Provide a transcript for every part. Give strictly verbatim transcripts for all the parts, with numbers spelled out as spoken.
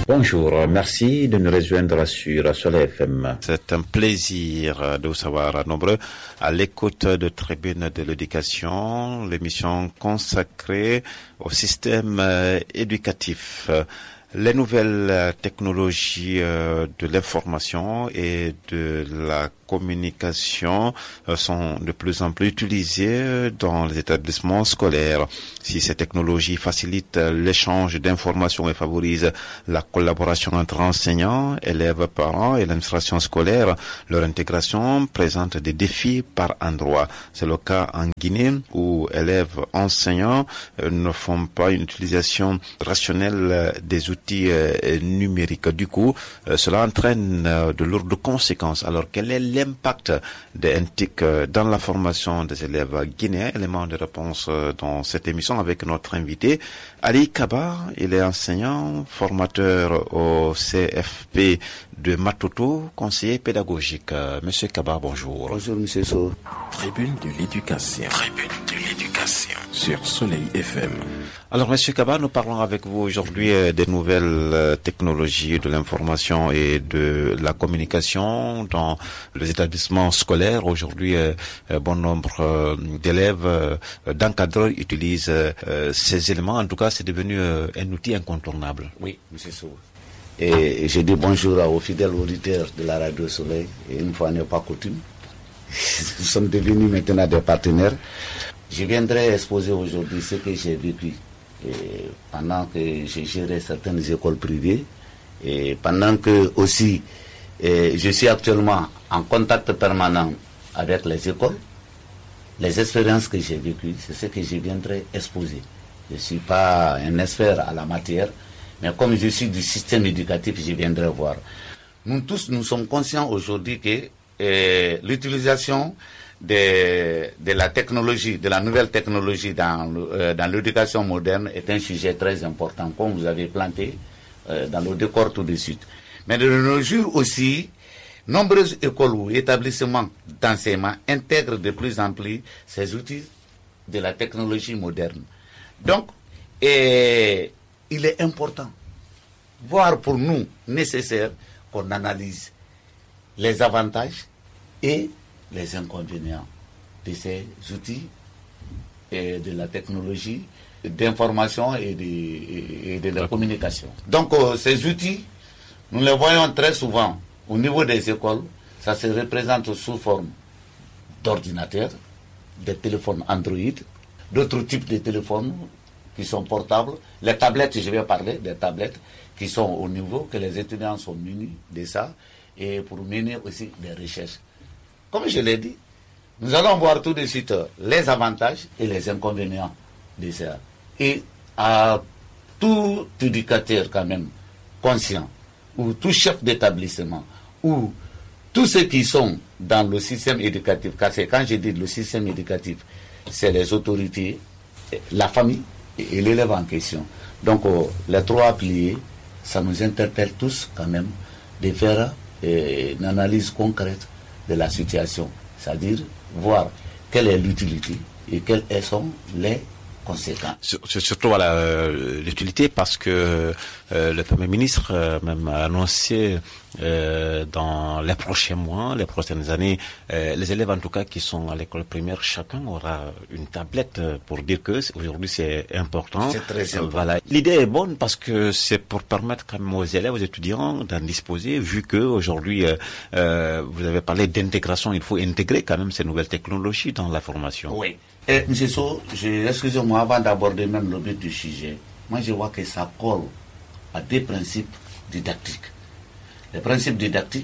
Bonjour, merci de nous rejoindre sur Soleil F M. C'est un plaisir de vous savoir nombreux à l'écoute de Tribune de l'éducation, l'émission consacrée au système éducatif. Les nouvelles technologies de l'information et de la communication sont de plus en plus utilisées dans les établissements scolaires. Si ces technologies facilitent l'échange d'informations et favorisent la collaboration entre enseignants, élèves, parents et l'administration scolaire, leur intégration présente des défis par endroits. C'est le cas en Guinée où élèves enseignants ne font pas une utilisation rationnelle des outils numériques. Du coup, cela entraîne de lourdes conséquences. Alors, quel est l'impact des N T I C dans la formation des élèves guinéens? Élément de réponse dans cette émission avec notre invité Ali Kaba. Il est enseignant, formateur au C F P de Matoto, conseiller pédagogique. Monsieur Kaba, bonjour. Bonjour, monsieur So. Tribune de l'éducation. Tribune de l'éducation. Sur Soleil F M. Alors, monsieur Kaba, nous parlons avec vous aujourd'hui des nouvelles technologies de l'information et de la communication dans les établissements scolaires. Aujourd'hui, bon nombre d'élèves, d'encadreurs utilisent ces éléments. En tout cas, c'est devenu un outil incontournable. Oui, monsieur So. Et je dis bonjour aux fidèles auditeurs de la Radio Soleil. Et une fois n'est pas coutume, nous sommes devenus maintenant des partenaires. Je viendrai exposer aujourd'hui ce que j'ai vécu et pendant que j'ai géré certaines écoles privées et pendant que aussi et je suis actuellement en contact permanent avec les écoles. Les expériences que j'ai vécues, c'est ce que je viendrai exposer. Je ne suis pas un expert à la matière, mais comme je suis du système éducatif, je viendrai voir. Nous tous, nous sommes conscients aujourd'hui que euh, l'utilisation de, de la technologie, de la nouvelle technologie dans, euh, dans l'éducation moderne est un sujet très important, comme vous avez planté euh, dans le décor tout de suite. Mais de nos jours aussi, nombreuses écoles ou établissements d'enseignement intègrent de plus en plus ces outils de la technologie moderne. Donc, et, il est important, voire pour nous nécessaire, qu'on analyse les avantages et les inconvénients de ces outils et de la technologie d'information et de, et, et de la communication. Donc, euh, ces outils, nous les voyons très souvent au niveau des écoles, ça se représente sous forme d'ordinateurs, de téléphones Android, d'autres types de téléphones qui sont portables, les tablettes, je vais parler des tablettes qui sont au niveau que les étudiants sont munis de ça et pour mener aussi des recherches. Comme je l'ai dit, nous allons voir tout de suite les avantages et les inconvénients de ça. Et à tout éducateur quand même conscient, ou tout chef d'établissement, ou tous ceux qui sont dans le système éducatif, car c'est quand je dis le système éducatif, c'est les autorités, la famille et l'élève en question. Donc euh, les trois piliers, ça nous interpelle tous quand même de faire euh, une analyse concrète de la situation, c'est-à-dire voir quelle est l'utilité et quelles sont les conséquences. Surtout voilà, euh, l'utilité parce que euh, le Premier ministre euh, même a annoncé euh, dans les prochains mois, les prochaines années, euh, les élèves en tout cas qui sont à l'école primaire, chacun aura une tablette pour dire que aujourd'hui c'est important. C'est très important. Euh, voilà. L'idée est bonne parce que c'est pour permettre quand même aux élèves, aux étudiants d'en disposer, vu que aujourd'hui euh, euh, vous avez parlé d'intégration, il faut intégrer quand même ces nouvelles technologies dans la formation. Oui. Et M. So, excusez-moi, avant d'aborder même le but du sujet, moi je vois que ça colle à des principes didactiques. Les principes didactiques,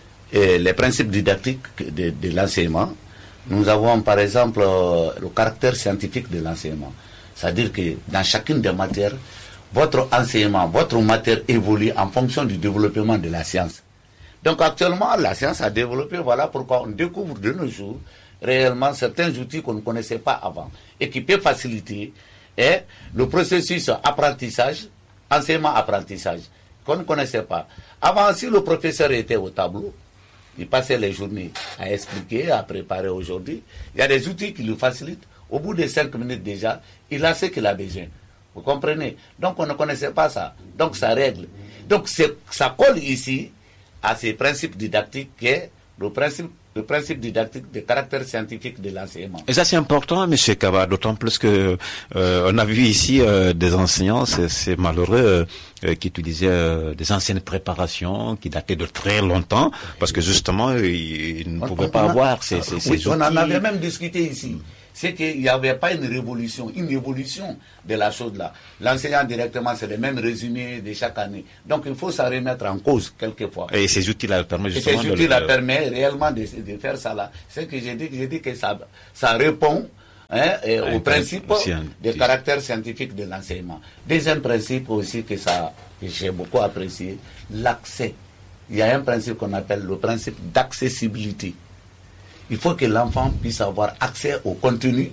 et les principes didactiques de, de l'enseignement, nous avons par exemple le caractère scientifique de l'enseignement. C'est-à-dire que dans chacune des matières, votre enseignement, votre matière évolue en fonction du développement de la science. Donc actuellement, la science a développé, voilà pourquoi on découvre de nos jours réellement certains outils qu'on ne connaissait pas avant et qui peuvent faciliter eh, le processus apprentissage, enseignement-apprentissage, qu'on ne connaissait pas. Avant, si le professeur était au tableau, il passait les journées à expliquer, à préparer aujourd'hui, il y a des outils qui lui facilitent. Au bout de cinq minutes déjà, il a ce qu'il a besoin. Vous comprenez? Donc on ne connaissait pas ça. Donc ça règle. Donc c'est, ça colle ici à ces principes didactiques qui est le principe, le principe didactique de caractère scientifique de l'enseignement. Et ça c'est important, M. Kaba, d'autant plus que euh, on a vu ici euh, des enseignants, c'est, c'est malheureux, euh, qui utilisaient euh, des anciennes préparations qui dataient de très longtemps, parce que justement ils, ils ne on, pouvaient on, pas on a, avoir ces, ces, ces oui, outils. On en avait même discuté ici. C'est qu'il n'y avait pas une révolution, une évolution de la chose là. L'enseignant directement, c'est le même résumé de chaque année. Donc il faut s'en remettre en cause quelquefois. Et ces outils-là permettent justement Et ces outils-là le... permettent réellement de, de faire ça là. C'est que j'ai dit, j'ai dit que ça, ça répond hein, et au principe de caractère scientifique de l'enseignement. Deuxième principe aussi que ça, que j'ai beaucoup apprécié, l'accès. Il y a un principe qu'on appelle le principe d'accessibilité. Il faut que l'enfant puisse avoir accès au contenu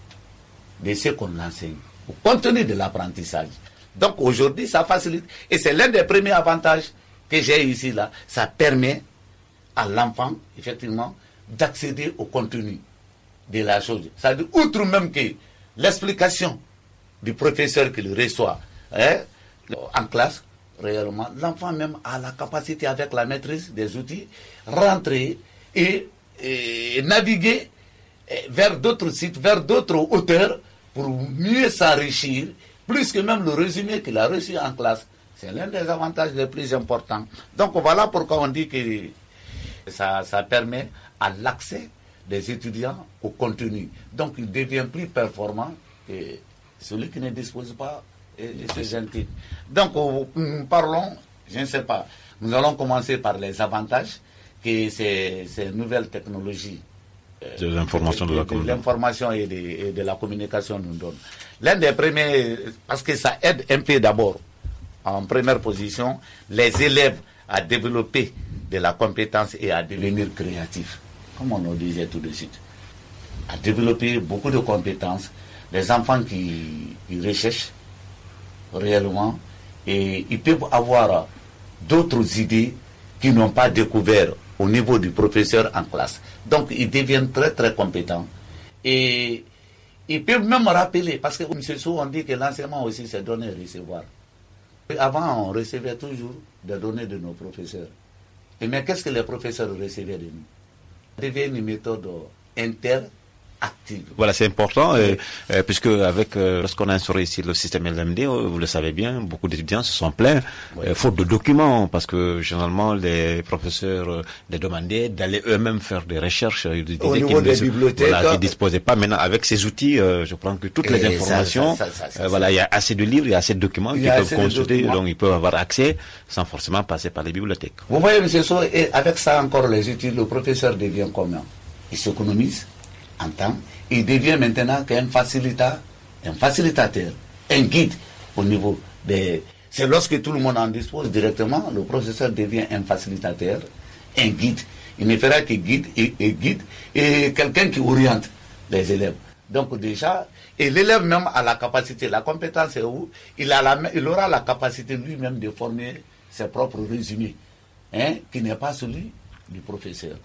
de ce qu'on l'enseigne, au contenu de l'apprentissage. Donc aujourd'hui, ça facilite. Et c'est l'un des premiers avantages que j'ai ici, là. Ça permet à l'enfant, effectivement, d'accéder au contenu de la chose. Ça veut dire, outre même que l'explication du professeur qui le reçoit hein, en classe, réellement, l'enfant même a la capacité, avec la maîtrise des outils, rentrer et et naviguer vers d'autres sites, vers d'autres auteurs pour mieux s'enrichir, plus que même le résumé qu'il a reçu en classe. C'est l'un des avantages les plus importants. Donc voilà pourquoi on dit que ça, ça permet à l'accès des étudiants au contenu. Donc il devient plus performant que celui qui ne dispose pas de ces outils. Donc nous parlons, je ne sais pas, nous allons commencer par les avantages que ces, ces nouvelles technologies euh, de l'information, de, de, de, de l'information et, et de la communication nous donnent. L'un des premiers, parce que ça aide un peu d'abord, en première position, les élèves à développer de la compétence et à devenir créatifs, comme on nous disait tout de suite. À développer beaucoup de compétences, les enfants qui, qui recherchent réellement, et ils peuvent avoir d'autres idées qu'ils n'ont pas découvert au niveau du professeur en classe. Donc, ils deviennent très, très compétents. Et ils peuvent même rappeler, parce que, M. Sow, on dit que l'enseignement aussi, c'est donner et recevoir. Avant, on recevait toujours des données de nos professeurs. Et mais qu'est-ce que les professeurs recevaient de nous? Ça devient une méthode interactive. Voilà, c'est important, euh, euh, puisque avec euh, lorsqu'on a instauré ici le système L M D, euh, vous le savez bien, beaucoup d'étudiants se sont plaints, oui. euh, faute de documents, parce que généralement les professeurs euh, les demandaient d'aller eux-mêmes faire des recherches. Ils disaient au niveau des bibliothèques, voilà, ils ne disposaient pas. Maintenant, avec ces outils, euh, je prends que toutes les informations, ça, ça, ça, ça, euh, voilà, il y a assez de livres, il y a assez de documents qu'ils peuvent consulter, donc ils peuvent avoir accès sans forcément passer par les bibliothèques. Vous voyez, M. Sow, et avec ça encore les outils, le professeur devient comment? Il s'économise en temps, il devient maintenant qu'un facilitateur, un facilitateur, un guide au niveau des... C'est lorsque tout le monde en dispose directement, le professeur devient un facilitateur, un guide. Il ne fera que guide et, et guide et quelqu'un qui oriente les élèves. Donc déjà, et l'élève même a la capacité, la compétence est où il, a la, il aura la capacité lui-même de former ses propres résumés, hein, qui n'est pas celui du professeur.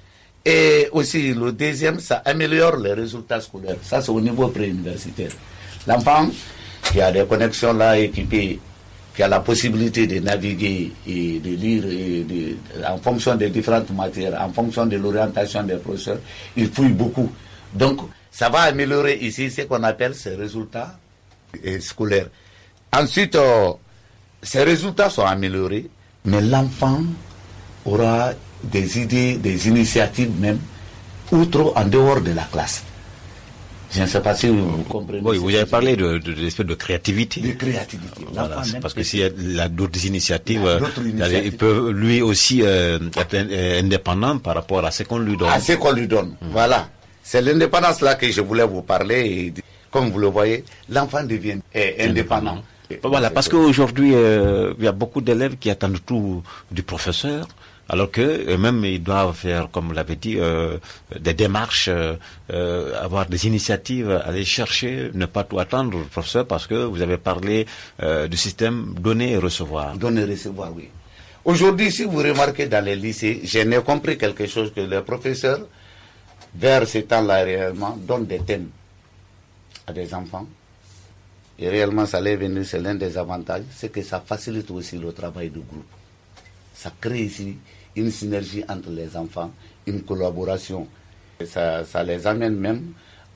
Et aussi, le deuxième, ça améliore les résultats scolaires. Ça, c'est au niveau préuniversitaire. L'enfant qui a des connexions là équipées, qui a la possibilité de naviguer et de lire et de, en fonction des différentes matières, en fonction de l'orientation des professeurs, il fouille beaucoup. Donc, ça va améliorer ici ce qu'on appelle ces résultats scolaires. Ensuite, euh, ces résultats sont améliorés, mais l'enfant aura des idées, des initiatives même, outre, en dehors de la classe. Je ne sais pas si vous comprenez. Oui, vous avez parlé de, de, de l'espèce de créativité. De créativité. Voilà, parce que s'il y a d'autres initiatives, initiatives, il peut lui aussi euh, être indépendant par rapport à ce qu'on lui donne. À ce qu'on lui donne, mmh. Voilà. C'est l'indépendance là que je voulais vous parler. Et, comme vous le voyez, l'enfant devient eh, indépendant. indépendant. Voilà, parce qu'aujourd'hui, euh, il y a beaucoup d'élèves qui attendent tout du professeur. Alors que eux-mêmes, ils doivent faire, comme vous l'avez dit, euh, des démarches, euh, avoir des initiatives, aller chercher, ne pas tout attendre le professeur, parce que vous avez parlé euh, du système donner et recevoir. Donner et recevoir, oui. Aujourd'hui, si vous remarquez dans les lycées, je n'ai compris quelque chose, que les professeurs, vers ce temps-là réellement, donnent des thèmes à des enfants. et réellement ça l'est venu, c'est l'un des avantages, c'est que ça facilite aussi le travail de groupe. Ça crée ici une synergie entre les enfants, une collaboration. Ça, ça les amène même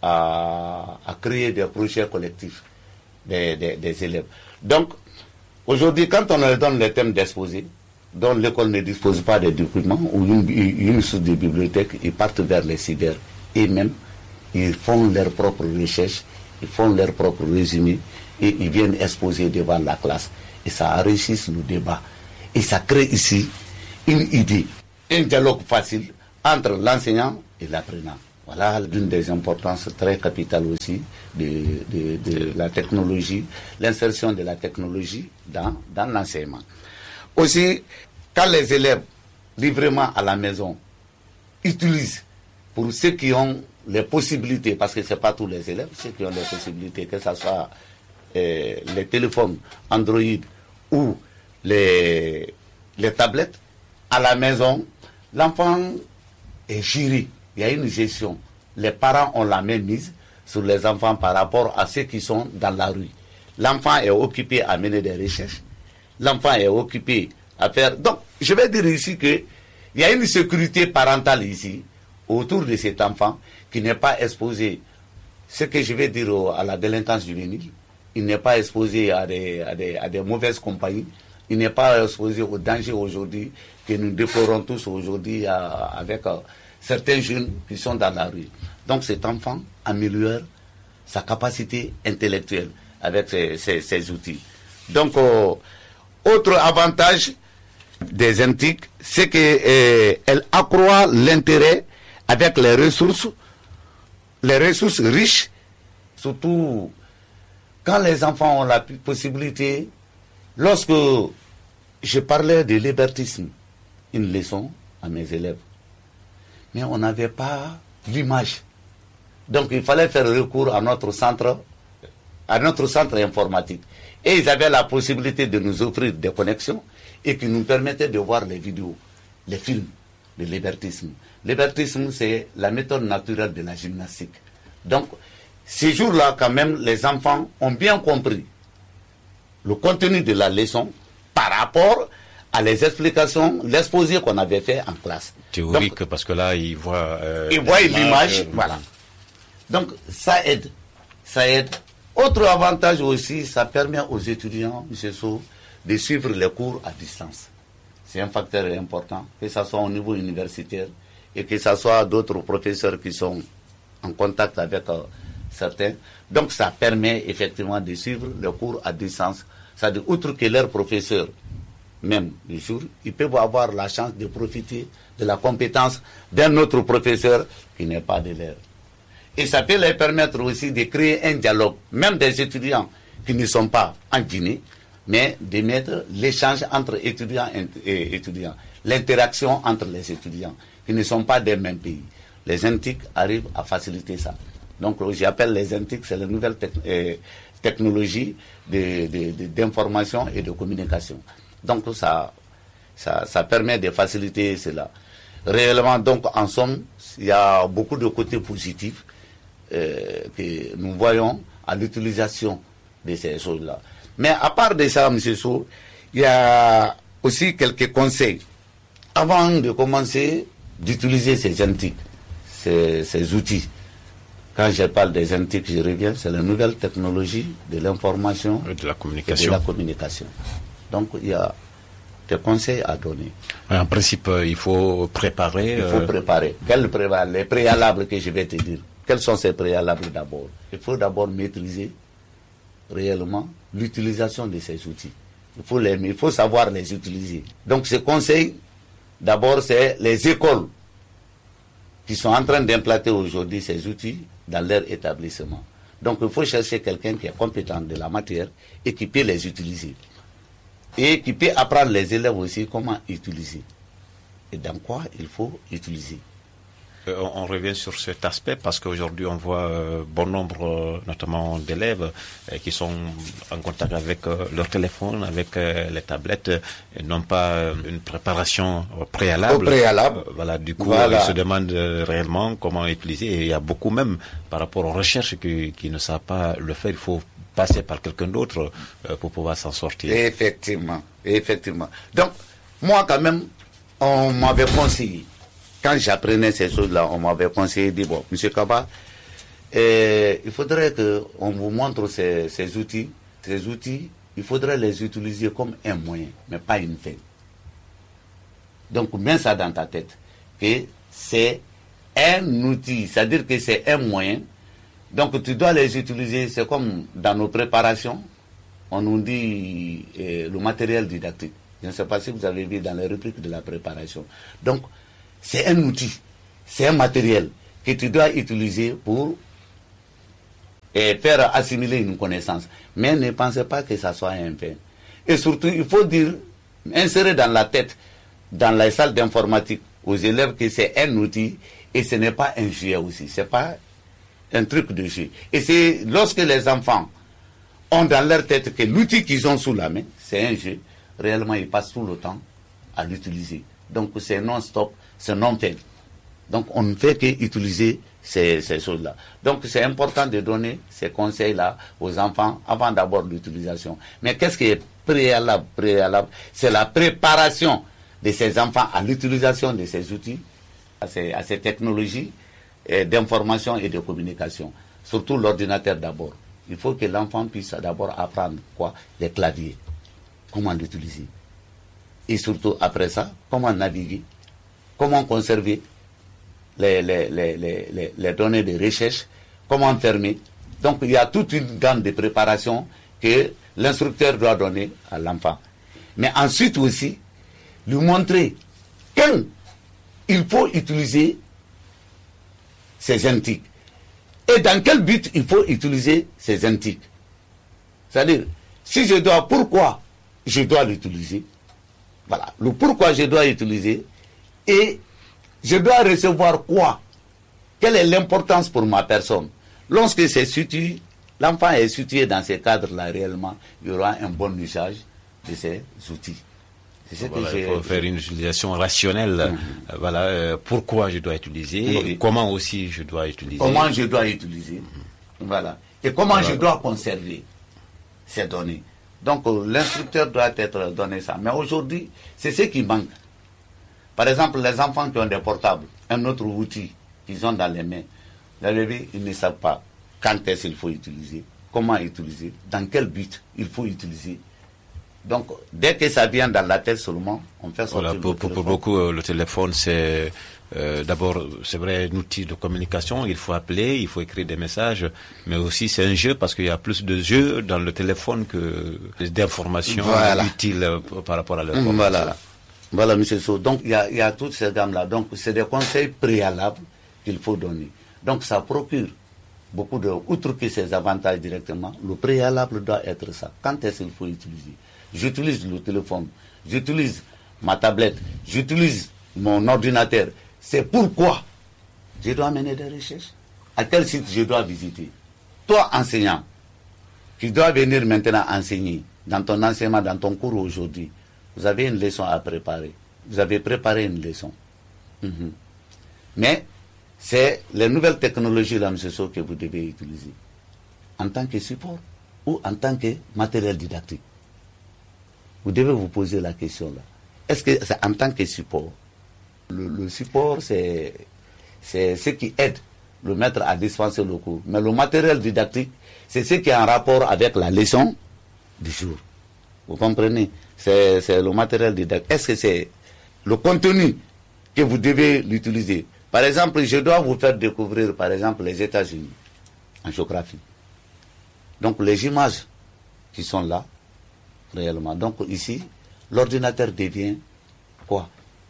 à, à créer des projets collectifs des, des, des élèves. Donc, aujourd'hui, quand on leur donne le thème d'exposé, dont l'école ne dispose pas de documents ou une, une source de bibliothèque, ils partent vers les cyber et même ils font leurs propres recherches, ils font leurs propres résumés et ils viennent exposer devant la classe. Et ça enrichit le débat. Et ça crée ici une idée, un dialogue facile entre l'enseignant et l'apprenant. Voilà l'une des importances très capitales aussi de, de, de la technologie, l'insertion de la technologie dans, dans l'enseignement. Aussi, quand les élèves, librement à la maison, utilisent, pour ceux qui ont les possibilités, parce que ce n'est pas tous les élèves, ceux qui ont les possibilités, que ce soit euh, les téléphones Android ou les, les tablettes, à la maison, l'enfant est géré. Il y a une gestion. Les parents ont la même mise sur les enfants par rapport à ceux qui sont dans la rue. L'enfant est occupé à mener des recherches. L'enfant est occupé à faire... Donc, je vais dire ici qu'il y a une sécurité parentale ici, autour de cet enfant, qui n'est pas exposé, ce que je vais dire à la délinquance juvénile, il n'est pas exposé à des, à des, à des mauvaises compagnies, il n'est pas exposé au danger aujourd'hui que nous déplorons tous aujourd'hui avec euh, certains jeunes qui sont dans la rue. Donc cet enfant améliore sa capacité intellectuelle avec ces, ces, ces outils. Donc, euh, autre avantage des N T I C, c'est qu'elle euh, accroît l'intérêt avec les ressources, les ressources riches, surtout quand les enfants ont la possibilité. Lorsque je parlais de libertisme, une leçon à mes élèves, mais on n'avait pas l'image. Donc il fallait faire recours à notre centre, à notre centre informatique. Et ils avaient la possibilité de nous offrir des connexions et qui nous permettaient de voir les vidéos, les films de libertisme. Libertisme, c'est la méthode naturelle de la gymnastique. Donc, ces jours-là, quand même, les enfants ont bien compris le contenu de la leçon par rapport à les explications, l'exposé qu'on avait fait en classe. Théorique, donc, parce que là, ils voient... Euh, ils voient l'image, euh, voilà. Donc, ça aide. Ça aide. Autre avantage aussi, ça permet aux étudiants, M. Sow, de suivre les cours à distance. C'est un facteur important, que ce soit au niveau universitaire et que ce soit d'autres professeurs qui sont en contact avec euh, certains. Donc, ça permet effectivement de suivre les cours à distance. C'est-à-dire, outre que leurs professeurs, même du jour, ils peuvent avoir la chance de profiter de la compétence d'un autre professeur qui n'est pas de leur. Et ça peut leur permettre aussi de créer un dialogue, même des étudiants qui ne sont pas en Guinée, mais de mettre l'échange entre étudiants et étudiants, l'interaction entre les étudiants qui ne sont pas des mêmes pays. Les N T I C arrivent à faciliter ça. Donc j'appelle les N T I C, c'est la nouvelle tec euh, technologie de, de, de, d'information et de communication. Donc ça, ça, ça permet de faciliter cela. Réellement, donc en somme, il y a beaucoup de côtés positifs euh, que nous voyons à l'utilisation de ces choses-là. Mais à part de ça, M. Sow, il y a aussi quelques conseils. Avant de commencer d'utiliser ces N T I C, ces, ces outils, quand je parle des N T I C, je reviens, c'est la nouvelle technologie de l'information et de la communication. Et de la communication. Donc, il y a des conseils à donner. En principe, il faut préparer... Il faut euh... préparer. Quels préparer les préalables que je vais te dire. Quels sont ces préalables d'abord? Il faut d'abord maîtriser réellement l'utilisation de ces outils. Il faut, les, il faut savoir les utiliser. Donc, ce conseil, d'abord, c'est les écoles qui sont en train d'implanter aujourd'hui ces outils dans leur établissement. Donc, il faut chercher quelqu'un qui est compétent de la matière et qui peut les utiliser. Et qui peut apprendre les élèves aussi comment utiliser. Et dans quoi il faut utiliser. Euh, on, on revient sur cet aspect parce qu'aujourd'hui on voit euh, bon nombre, euh, notamment d'élèves, euh, qui sont en contact avec euh, leur téléphone, avec euh, les tablettes, et non pas euh, une préparation préalable. Au préalable. Euh, voilà, du coup, voilà. Ils se demandent euh, réellement comment utiliser. Et il y a beaucoup même, par rapport aux recherches, qui, qui ne savent pas le faire. Il faut passer par quelqu'un d'autre euh, pour pouvoir s'en sortir. Effectivement, effectivement. Donc, moi quand même, on m'avait conseillé, quand j'apprenais ces choses-là, on m'avait conseillé, dit, bon, M. Kaba, euh, il faudrait qu'on vous montre ces, ces outils. Ces outils, il faudrait les utiliser comme un moyen, mais pas une fin. Donc, mets ça dans ta tête, que c'est un outil, c'est-à-dire que c'est un moyen. Donc, tu dois les utiliser, c'est comme dans nos préparations, on nous dit euh, le matériel didactique. Je ne sais pas si vous avez vu dans les rubriques de la préparation. Donc, c'est un outil, c'est un matériel que tu dois utiliser pour euh, faire assimiler une connaissance. Mais ne pensez pas que ça soit un fait. Et surtout, il faut dire, insérer dans la tête, dans la salle d'informatique, aux élèves que c'est un outil et ce n'est pas un jeu aussi. Ce n'est pas un truc de jeu. Et c'est lorsque les enfants ont dans leur tête que l'outil qu'ils ont sous la main, c'est un jeu, réellement ils passent tout le temps à l'utiliser. Donc c'est non-stop, c'est non-fait. Donc on ne fait qu'utiliser ces, ces choses-là. Donc c'est important de donner ces conseils-là aux enfants avant d'abord l'utilisation. Mais qu'est-ce qui est préalable, préalable? C'est la préparation de ces enfants à l'utilisation de ces outils, à ces, à ces technologies d'information et de communication. Surtout l'ordinateur d'abord. Il faut que l'enfant puisse d'abord apprendre quoi? Les claviers. Comment l'utiliser. Et surtout après ça, comment naviguer, comment conserver les, les, les, les, les données de recherche, comment fermer. Donc il y a toute une gamme de préparation que l'instructeur doit donner à l'enfant. Mais ensuite aussi, lui montrer quand il faut utiliser ces antiques. Et dans quel but il faut utiliser ces antiques. C'est-à-dire, si je dois, pourquoi je dois l'utiliser. Voilà, le pourquoi je dois l'utiliser. Et je dois recevoir quoi. Quelle est l'importance pour ma personne. Lorsque c'est situé, l'enfant est situé dans ces cadres-là réellement, il y aura un bon usage de ces outils. C'est voilà, que il faut faire une utilisation rationnelle. Mm-hmm. euh, voilà, euh, pourquoi je dois utiliser, oui. Comment aussi je dois utiliser. Comment je dois utiliser. Mm-hmm. Voilà. Et comment voilà. Je dois conserver ces données. Donc euh, l'instructeur doit être donné ça. Mais aujourd'hui, c'est ce qui manque. Par exemple, les enfants qui ont des portables, un autre outil qu'ils ont dans les mains, ils ne savent pas quand est-ce qu'il faut utiliser, comment utiliser, dans quel but il faut utiliser. Donc, dès que ça vient dans la tête seulement, on fait sortir voilà, pour, le pour, téléphone. Pour beaucoup, euh, le téléphone, c'est euh, d'abord, c'est vrai, un outil de communication. Il faut appeler, il faut écrire des messages, mais aussi c'est un jeu parce qu'il y a plus de jeux dans le téléphone que d'informations voilà. utiles euh, par rapport à l'information. Voilà, voilà, monsieur Sow. Donc, il y a, il y a toutes ces gammes-là. Donc, c'est des conseils préalables qu'il faut donner. Donc, ça procure beaucoup de, outre que ces avantages directement, le préalable doit être ça. Quand est-ce qu'il faut utiliser? J'utilise le téléphone, j'utilise ma tablette, j'utilise mon ordinateur. C'est pourquoi je dois mener des recherches. À quel site je dois visiter? Toi, enseignant, qui dois venir maintenant enseigner dans ton enseignement, dans ton cours aujourd'hui, vous avez une leçon à préparer. Vous avez préparé une leçon. Mm-hmm. Mais c'est les nouvelles technologies, là, M. Sow, que vous devez utiliser en tant que support ou en tant que matériel didactique. Vous devez vous poser la question là. Est-ce que c'est en tant que support? Le, le support, c'est, c'est ce qui aide le maître à dispenser le cours. Mais le matériel didactique, c'est ce qui est en rapport avec la leçon du jour. Vous comprenez? C'est, c'est le matériel didactique. Est-ce que c'est le contenu que vous devez l'utiliser? Par exemple, je dois vous faire découvrir, par exemple, les États-Unis en géographie. Donc, les images qui sont là, réellement. Donc ici, l'ordinateur devient quoi?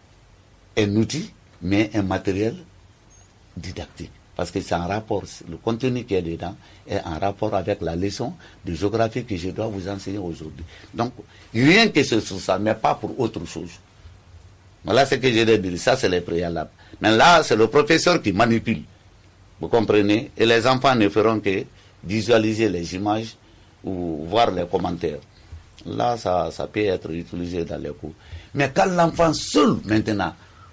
Un outil, mais un matériel didactique. Parce que c'est en rapport, le contenu qui est dedans est en rapport avec la leçon de géographie que je dois vous enseigner aujourd'hui. Donc, rien que ce soit ça, mais pas pour autre chose. Voilà ce que je vais dire, ça c'est les préalables. Mais là, c'est le professeur qui manipule. Vous comprenez? Et les enfants ne feront que visualiser les images ou voir les commentaires. Là, ça, ça peut être utilisé dans les cours. Mais quand l'enfant seul, maintenant,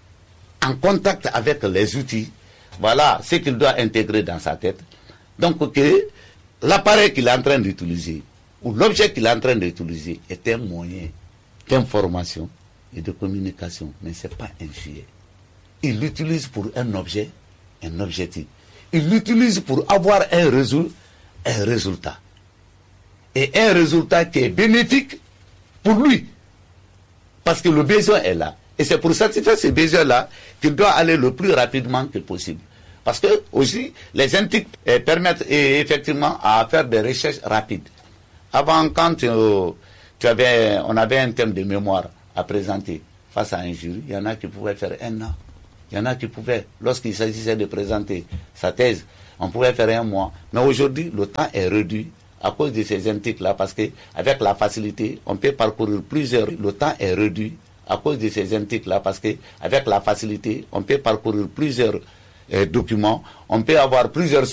en contact avec les outils, voilà ce qu'il doit intégrer dans sa tête. Donc, que l'appareil qu'il est en train d'utiliser, ou l'objet qu'il est en train d'utiliser, est un moyen d'information et de communication, mais ce n'est pas un sujet. Il l'utilise pour un objet, un objectif. Il l'utilise pour avoir un, résul, un résultat. Et un résultat qui est bénéfique pour lui. Parce que le besoin est là. Et c'est pour satisfaire ces besoins-là qu'il doit aller le plus rapidement que possible. Parce que aussi, les intiques eh, permettent eh, effectivement à faire des recherches rapides. Avant, quand euh, tu avais, on avait un thème de mémoire à présenter face à un jury, il y en a qui pouvaient faire un an. Il y en a qui pouvaient, lorsqu'il s'agissait de présenter sa thèse, on pouvait faire un mois. Mais aujourd'hui, le temps est réduit à cause de ces intiques-là, parce qu'avec la facilité, on peut parcourir plusieurs. Le temps est réduit à cause de ces intiques-là, parce qu'avec la facilité, on peut parcourir plusieurs euh, documents, on peut avoir plusieurs